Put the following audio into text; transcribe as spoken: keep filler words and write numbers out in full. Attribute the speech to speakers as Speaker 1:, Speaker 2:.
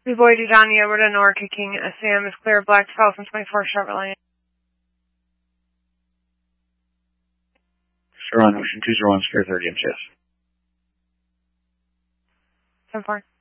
Speaker 1: Boy Dudani, Edward Honor, kicking S A M is clear, Black twelve from twenty-four Chevrolet.
Speaker 2: Sir, on Ocean two zero one, spare thirty M C S.
Speaker 1: ten four.